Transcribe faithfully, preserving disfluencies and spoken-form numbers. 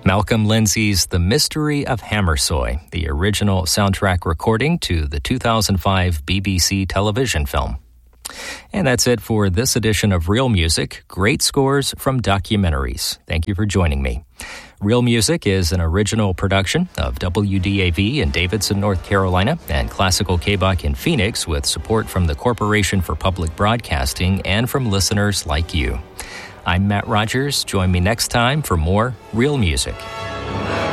Malcolm Lindsay's The Mystery of Hammersoy, the original soundtrack recording to the two thousand five B B C television film. And that's it for this edition of Real Music, great scores from documentaries. Thank you for joining me. Real Music is an original production of W D A V in Davidson, North Carolina, and Classical K B O C in Phoenix, with support from the Corporation for Public Broadcasting and from listeners like you. I'm Matt Rogers. Join me next time for more Real Music.